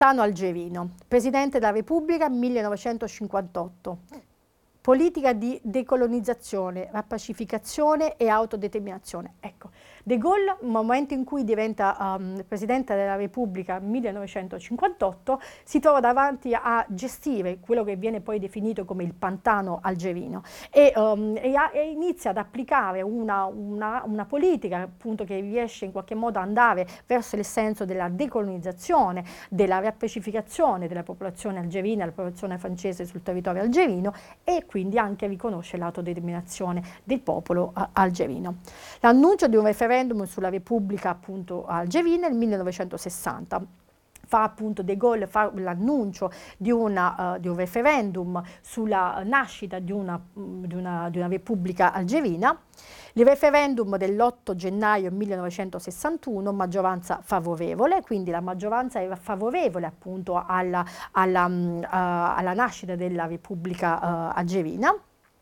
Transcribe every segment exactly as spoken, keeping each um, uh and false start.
Tano Algerino, Presidente della Repubblica millenovecentocinquantotto. Politica di decolonizzazione, rappacificazione e autodeterminazione. Ecco, De Gaulle, nel momento in cui diventa um, Presidente della Repubblica millenovecentocinquantotto, si trova davanti a gestire quello che viene poi definito come il pantano algerino e, um, e, a, e inizia ad applicare una, una, una politica appunto che riesce in qualche modo ad andare verso il senso della decolonizzazione, della rappacificazione della popolazione algerina, della popolazione francese sul territorio algerino, e quindi anche riconosce l'autodeterminazione del popolo uh, algerino. L'annuncio di un referendum sulla Repubblica appunto algerina nel millenovecentosessanta. Fa appunto De Gaulle fa l'annuncio di, uh, di un referendum sulla nascita di una, di una, di una Repubblica algerina. Il referendum dell'otto gennaio millenovecentosessantuno, maggioranza favorevole, quindi la maggioranza era favorevole appunto alla, alla, uh, alla nascita della Repubblica uh, algerina.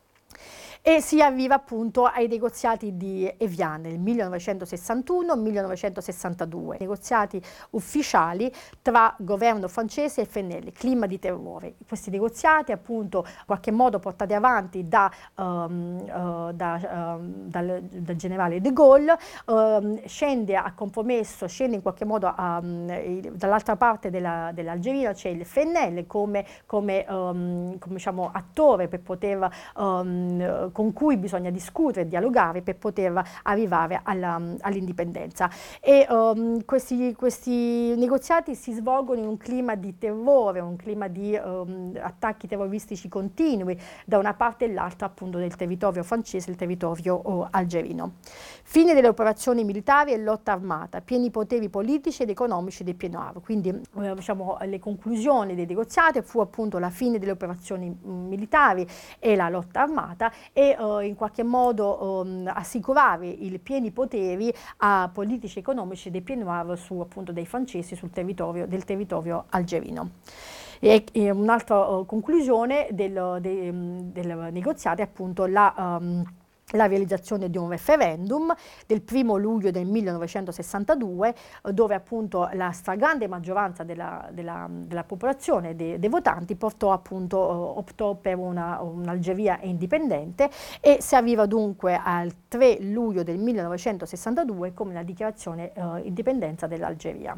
E si arriva appunto ai negoziati di Evian nel millenovecentosessantuno millenovecentosessantadue, negoziati ufficiali tra governo francese e F N L, clima di terrore. Questi negoziati appunto in qualche modo portati avanti da, um, uh, da, um, dal, dal generale De Gaulle, um, scende a compromesso, scende in qualche modo um, dall'altra parte dell'Algeria, c'è il F N L come, come, um, come diciamo, attore per poter um, con cui bisogna discutere e dialogare per poter arrivare all'indipendenza. E um, questi, questi negoziati si svolgono in un clima di terrore, un clima di um, attacchi terroristici continui da una parte e l'altra appunto del territorio francese, il territorio oh, algerino. Fine delle operazioni militari e lotta armata, pieni poteri politici ed economici del Pieno. Quindi eh, diciamo, le conclusioni dei negoziati fu appunto la fine delle operazioni mh, militari e la lotta armata, e uh, in qualche modo um, assicurare i pieni poteri a politici e economici dei Pieds Noirs su appunto dei francesi sul territorio del territorio algerino. E, e un'altra uh, conclusione del, de, del negoziato è appunto la um, la realizzazione di un referendum del primo luglio del millenovecentosessantadue, dove appunto la stragrande maggioranza della, della, della popolazione, dei, dei votanti, portò appunto, optò per un'Algeria indipendente, e si arriva dunque al tre luglio del millenovecentosessantadue come la dichiarazione eh, indipendenza dell'Algeria.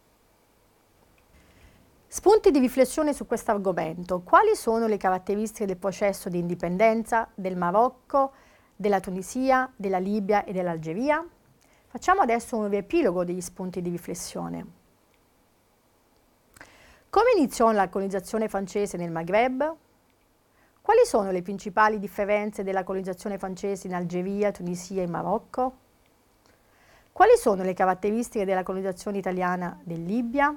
Spunti di riflessione su questo argomento. Quali sono le caratteristiche del processo di indipendenza del Marocco, della Tunisia, della Libia e dell'Algeria? Facciamo adesso un riepilogo degli spunti di riflessione. Come iniziò la colonizzazione francese nel Maghreb? Quali sono le principali differenze della colonizzazione francese in Algeria, Tunisia e Marocco? Quali sono le caratteristiche della colonizzazione italiana in Libia?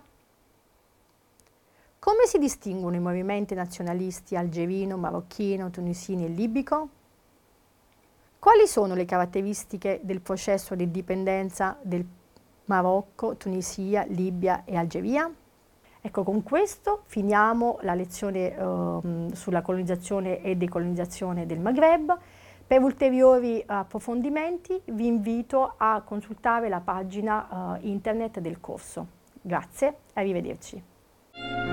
Come si distinguono i movimenti nazionalisti algerino, marocchino, tunisino e libico? Quali sono le caratteristiche del processo di indipendenza del Marocco, Tunisia, Libia e Algeria? Ecco, con questo finiamo la lezione eh, sulla colonizzazione e decolonizzazione del Maghreb. Per ulteriori approfondimenti vi invito a consultare la pagina eh, internet del corso. Grazie, arrivederci.